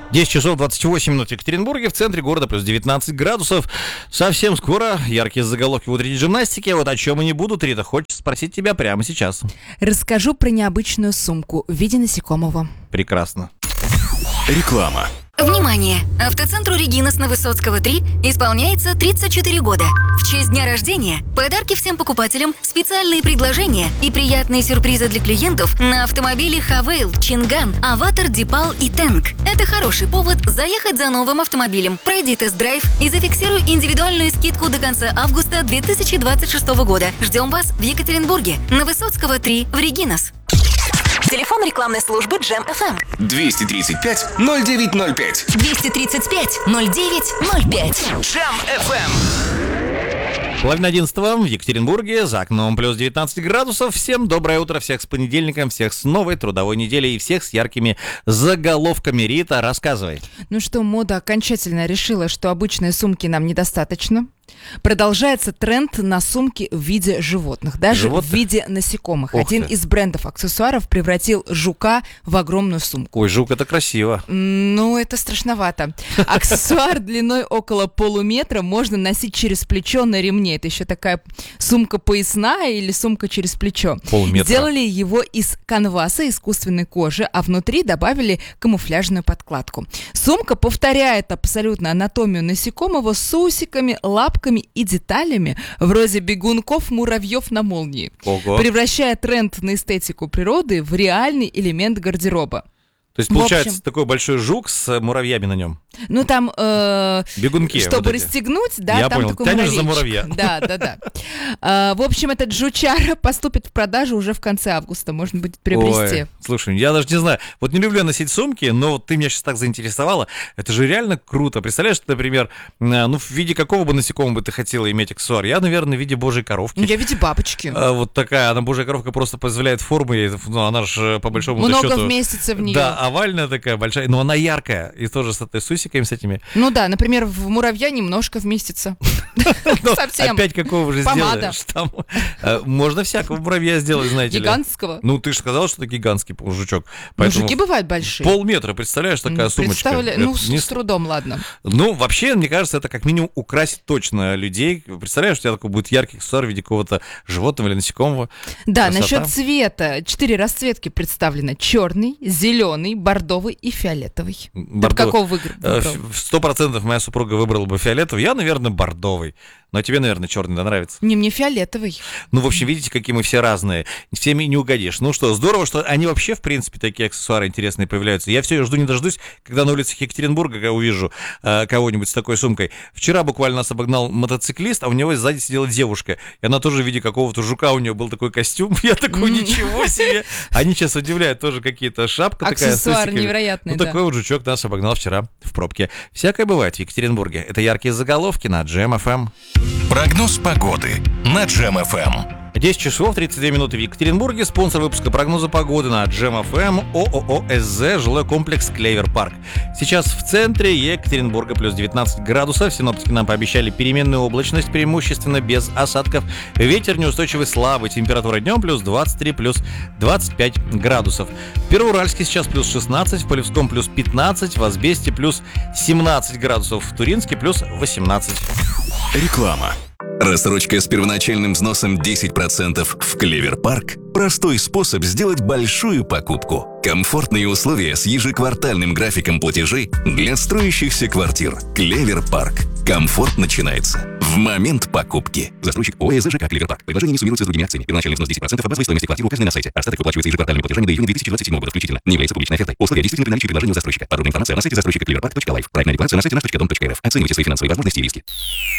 10 часов 28 минут в Екатеринбурге, в центре города плюс 19 градусов. Совсем скоро яркие заголовки в утренней гимнастике. Вот о чем они будут, Рита, хочется спросить тебя прямо сейчас. Расскажу про необычную сумку в виде насекомого. Прекрасно. Реклама. Внимание! Автоцентру «Регинас» на Высоцкого 3 исполняется 34 года. В честь дня рождения подарки всем покупателям, специальные предложения и приятные сюрпризы для клиентов на автомобили «Хавейл», «Чинган», «Аватар», «Дипал» и «Тэнк». Это хороший повод заехать за новым автомобилем. Пройди тест-драйв и зафиксируй индивидуальную скидку до конца августа 2026 года. Ждем вас в Екатеринбурге на Высоцкого 3 в «Регинас». Телефон рекламной службы Джем FM. 235-0905. 235-0905. Джем FM. Половина 11 в Екатеринбурге, за окном плюс 19 градусов. Всем доброе утро, всех с понедельником, всех с новой трудовой неделей и всех с яркими заголовками. Рита, рассказывай. Ну что, мода окончательно решила, что обычной сумки нам недостаточно. Продолжается тренд на сумки в виде животных, даже в виде насекомых. Один из брендов аксессуаров превратил жука в огромную сумку. Ой, жук, это красиво. Ну, это страшновато. Аксессуар длиной около полуметра можно носить через плечо на ремне. Это еще такая сумка поясная или сумка через плечо. Полметра. Сделали его из канваса, искусственной кожи, а внутри добавили камуфляжную подкладку. Сумка повторяет абсолютно анатомию насекомого с усиками, лапками и деталями вроде бегунков, муравьев на молнии. Ого. Превращая тренд на эстетику природы в реальный элемент гардероба. То есть, получается, такой большой жук с муравьями на нем. Ну, там, бегунки, чтобы вот эти расстегнуть, да, я там понял. такой Тянешь муравейчик. за муравья. Да. В общем, этот жучара поступит в продажу уже в конце августа, можно будет приобрести. Ой, слушай, я даже не знаю, вот не люблю я носить сумки, но вот ты меня сейчас так заинтересовала, это же реально круто. Представляешь, например, ну, в виде какого бы насекомого бы ты хотела иметь аксессуар? Я, наверное, в виде божьей коровки. Я в виде бабочки. Вот такая, она божья коровка просто позволяет формы, ну, она же по большому счету... Много вместится в нее. Да, овальная такая, большая, но она яркая, и тоже с этой усиками, с этими. Ну да, например, в муравья немножко вместится. Совсем. Опять какого же Помада. сделаешь? Там можно всякого муравья сделать, знаете ли. Гигантского. Ну, ты же сказал, что это гигантский жучок. Ну, жуки бывают большие. Полметра, представляешь, такая сумочка. Ну, с трудом, ладно. Ну, вообще, мне кажется, это как минимум украсит точно людей. Представляешь, у тебя такой будет яркий аксессуар в виде какого-то животного или насекомого. Да, насчет цвета. 4 расцветки представлены. Черный, зеленый, бордовый и фиолетовый. Ты какого выбрал? 100% моя супруга выбрала бы фиолетовый. Я, наверное, бордовый. Но тебе, наверное, черный, да, нравится? Не, мне фиолетовый. Ну, в общем, видите, какие мы все разные. Всеми не угодишь. Ну что, здорово, что они вообще, в принципе, такие аксессуары интересные появляются. Я все жду не дождусь, когда на улицах Екатеринбурга увижу кого-нибудь с такой сумкой. Вчера буквально нас обогнал мотоциклист, а у него сзади сидела девушка. И она тоже в виде какого-то жука, у нее был такой костюм. Я такой, ничего себе. Они сейчас удивляют, тоже какие-то шапка такая. Аксессуар невероятный, да. Такой вот жучок нас обогнал вчера в пробке. Всякое бывает в Екатеринбурге. Это яркие заголовки на Джем FM. Прогноз погоды на Джем FM. 10 часов 32 минуты в Екатеринбурге. Спонсор выпуска прогноза погоды на Джем FM ООО СЗ, жилой комплекс Клевер Парк. Сейчас в центре Екатеринбурга плюс 19 градусов. Синоптики нам пообещали переменную облачность, преимущественно без осадков. Ветер неустойчивый слабый. Температура днем плюс 23, плюс 25 градусов. В Первоуральске сейчас плюс 16, в Полевском плюс 15, в Азбесте плюс 17 градусов, в Туринске плюс 18. Реклама. Рассрочка с первоначальным взносом 10% в Клевер Парк – простой способ сделать большую покупку. Комфортные условия с ежеквартальным графиком платежей для строящихся квартир. Клевер Парк. Комфорт начинается в момент покупки. Застройщик ОСЗ ЖК Клевер Парк. Предложение не суммируется с другими акциями. Первоначальный взнос 10% от базовой стоимости квартиры указанной на сайте. Остаток выплачивается ежеквартальными платежами до июня 2027 года включительно. Не является публичной офертой. Условия действительны при наличии предложения у застройщика. Подробная информация на сайте застройщика cleverpark.life. Проектная регуляция на сайте nash.dom.rf. Оценивайте свои финансовые возможности и риски.